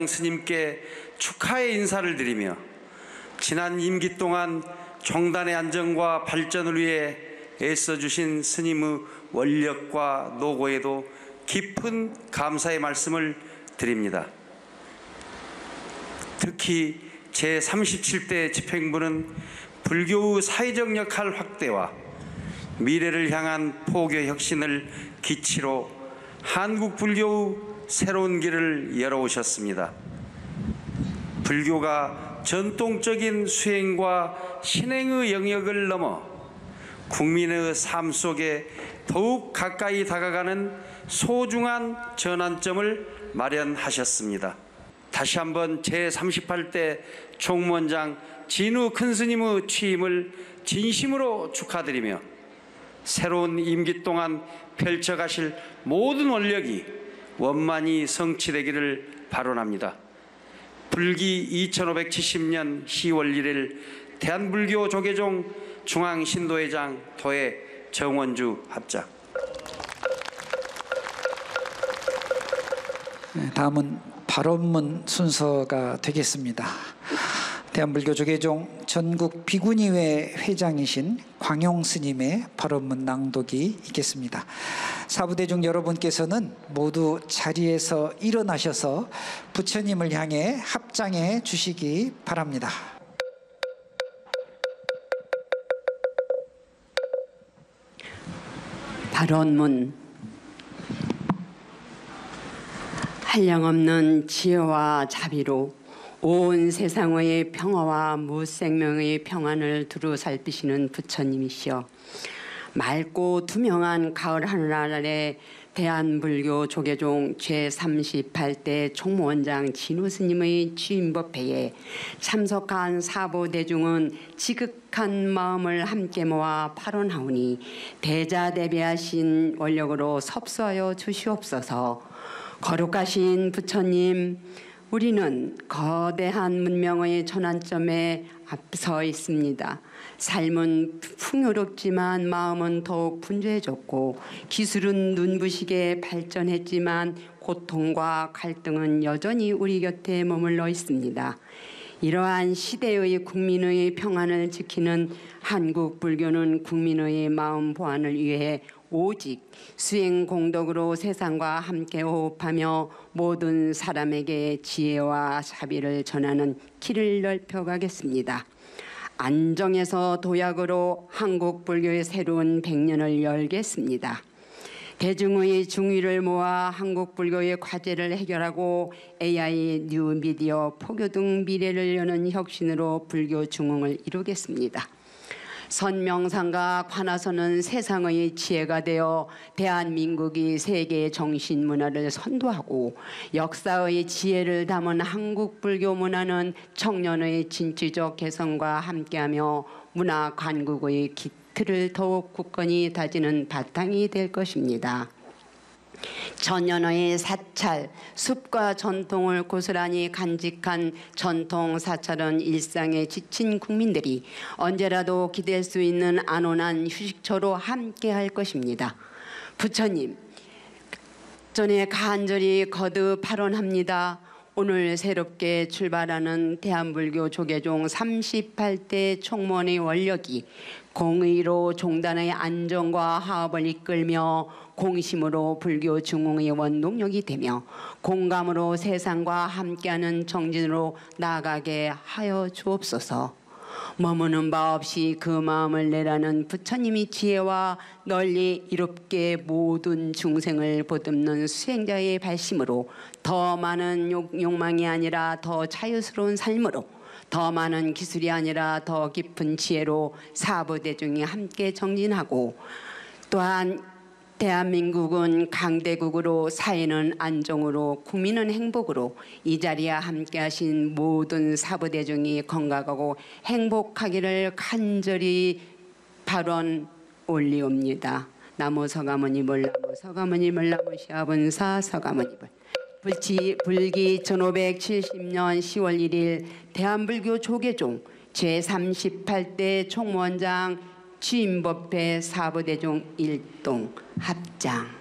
스님께 축하의 인사를 드리며 지난 임기 동안 종단의 안정과 발전을 위해 애써주신 스님의 원력과 노고에도 깊은 감사의 말씀을 드립니다. 특히 제37대 집행부는 불교의 사회적 역할 확대와 미래를 향한 포교 혁신을 기치로 한국 불교의 새로운 길을 열어오셨습니다. 불교가 전통적인 수행과 신행의 영역을 넘어 국민의 삶 속에 더욱 가까이 다가가는 소중한 전환점을 마련하셨습니다. 다시 한번 제38대 총무원장 진우 큰스님의 취임을 진심으로 축하드리며 새로운 임기 동안 펼쳐가실 모든 원력이 원만히 성취되기를 발언합니다. 불기 2570년 10월 1일 대한불교 조계종 중앙신도회장 도회 정원주 합작. 다음은 발언문 순서가 되겠습니다. 대한불교 조계종 전국 비구니회 회장이신 광용 스님의 발언문 낭독이 있겠습니다. 사부대중 여러분께서는 모두 자리에서 일어나셔서 부처님을 향해 합장해 주시기 바랍니다. 발언문. 한량없는 지혜와 자비로 온 세상의 평화와 무생명의 평안을 두루 살피시는 부처님이시여, 맑고 투명한 가을 하늘 아래 대한불교 조계종 제38대 총무원장 진우 스님의 취임법회에 참석한 사부대중은 지극한 마음을 함께 모아 발언하오니 대자대비하신 원력으로 섭수하여 주시옵소서. 거룩하신 부처님, 우리는 거대한 문명의 전환점에 앞서 있습니다. 삶은 풍요롭지만 마음은 더욱 분주해졌고, 기술은 눈부시게 발전했지만 고통과 갈등은 여전히 우리 곁에 머물러 있습니다. 이러한 시대의 국민의 평안을 지키는 한국 불교는 국민의 마음 보완을 위해 오직 수행 공덕으로 세상과 함께 호흡하며 모든 사람에게 지혜와 자비를 전하는 길을 넓혀가겠습니다. 안정에서 도약으로 한국 불교의 새로운 100년을 열겠습니다. 대중의 중의를 모아 한국 불교의 과제를 해결하고 AI, 뉴미디어, 포교 등 미래를 여는 혁신으로 불교 중흥을 이루겠습니다. 선명상과 관하서는 세상의 지혜가 되어 대한민국이 세계의 정신문화를 선도하고, 역사의 지혜를 담은 한국 불교 문화는 청년의 진취적 개성과 함께하며 문화 간국의 기틀을 더욱 굳건히 다지는 바탕이 될 것입니다. 천년의 사찰, 숲과 전통을 고스란히 간직한 전통 사찰은 일상에 지친 국민들이 언제라도 기댈 수 있는 안온한 휴식처로 함께할 것입니다. 부처님, 전에 간절히 거듭 발언합니다. 오늘 새롭게 출발하는 대한불교 조계종 38대 총무원의 원력이 공의로 종단의 안정과 화합을 이끌며 공심으로 불교 중흥의 원동력이 되며 공감으로 세상과 함께하는 정진으로 나아가게 하여 주옵소서. 머무는 바 없이 그 마음을 내라는 부처님의 지혜와 널리 이롭게 모든 중생을 보듬는 수행자의 발심으로 더 많은 욕망이 아니라 더 자유스러운 삶으로, 더 많은 기술이 아니라 더 깊은 지혜로 사부대중이 함께 정진하고, 또한 대한민국은 강대국으로, 사회는 안정으로, 국민은 행복으로 이 자리에 함께하신 모든 사부대중이 건강하고 행복하기를 간절히 발언 올리옵니다. 나무 서가모니불, 나무 서가모니불, 나무 시아분사 서가모니불. 불기 1570년 10월 1일 대한불교 조계종 제38대 총무원장 취임법회 사부대종 일동 합장.